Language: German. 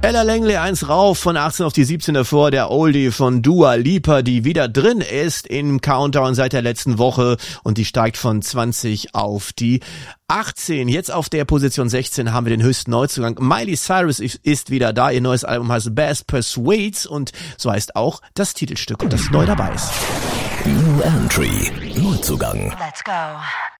Ella Langley 1 rauf, von 18 auf die 17 davor, der Oldie von Dua Lipa, die wieder drin ist im Countdown seit der letzten Woche und die steigt von 20 auf die 18. Jetzt auf der Position 16 haben wir den höchsten Neuzugang. Miley Cyrus ist wieder da, ihr neues Album heißt Best Persuades und so heißt auch das Titelstück, und das neu dabei ist. New Entry, Neuzugang. Let's go.